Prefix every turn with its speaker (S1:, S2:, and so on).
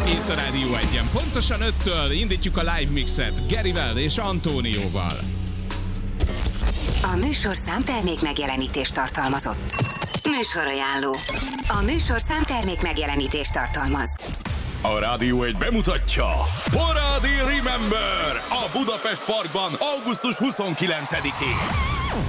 S1: Itt a Rádió 1-en. Pontosan 5-től indítjuk a live mixet Gerivel és Antónióval.
S2: A műsorszám termék megjelenítést tartalmazott. Műsorajánló. A műsorszám termék megjelenítést tartalmaz.
S3: A Rádió 1 bemutatja Parádi Remember a Budapest Parkban augusztus 29-én.